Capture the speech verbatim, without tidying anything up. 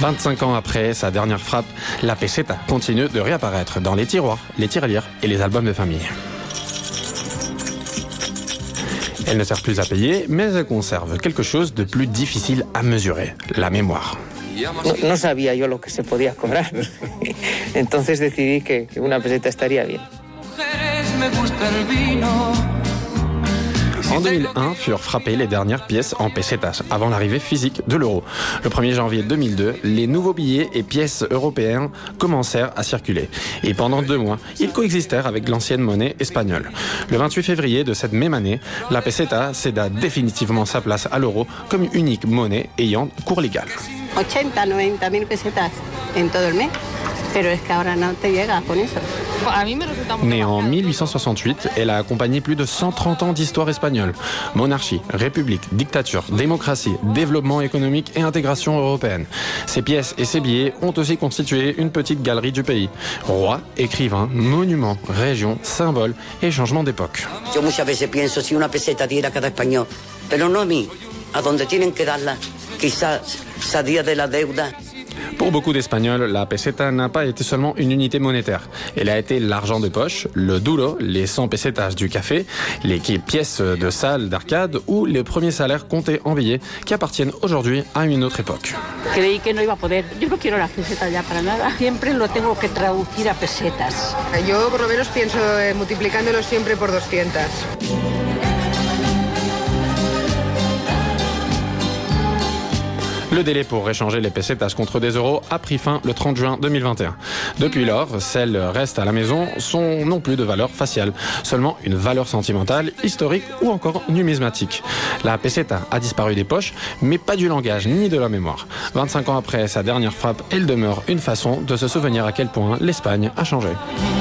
vingt-cinq ans après sa dernière frappe, la peseta continue de réapparaître dans les tiroirs, les tirelires et les albums de famille. Elle ne sert plus à payer, mais elle conserve quelque chose de plus difficile à mesurer, la mémoire. No, no sabía yo lo que se podía cobrar. Entonces decidí que una peseta estaría bien. En deux mille un furent frappées les dernières pièces en pesetas, avant l'arrivée physique de l'euro. Le premier janvier deux mille deux, les nouveaux billets et pièces européens commencèrent à circuler. Et pendant deux mois, ils coexistèrent avec l'ancienne monnaie espagnole. Le vingt-huit février de cette même année, la peseta céda définitivement sa place à l'euro comme unique monnaie ayant cours légal. ochenta, noventa mil pesetas en todo el mes, pero es que ahora no te llega con eso. Née en mille huit cent soixante-huit, elle a accompagné plus de cent trente ans d'histoire espagnole. Monarchie, république, dictature, démocratie, développement économique et intégration européenne. Ces pièces et ces billets ont aussi constitué une petite galerie du pays. Rois, écrivains, monuments, régions, symboles et changements d'époque. Yo muchas veces pienso si una peseta diera cada español, pero no a mí, a donde tienen que darla, quizás salía de la deuda. Pour beaucoup d'Espagnols, la peseta n'a pas été seulement une unité monétaire. Elle a été l'argent de poche, le duro, les cent pesetas du café, les pièces de salle d'arcade ou les premiers salaires comptés en billets qui appartiennent aujourd'hui à une autre époque. Creí que no iba a poder. Yo no quiero las pesetas ya para nada. Siempre lo tengo que traducir a pesetas. Yo por lo menos pienso eh, multiplicándolo siempre por doscientas. Le délai pour échanger les pesetas contre des euros a pris fin le trente juin deux mille vingt et un. Depuis lors, celles restent à la maison sont non plus de valeur faciale, seulement une valeur sentimentale, historique ou encore numismatique. La peseta a disparu des poches, mais pas du langage ni de la mémoire. vingt-cinq ans après sa dernière frappe, elle demeure une façon de se souvenir à quel point l'Espagne a changé.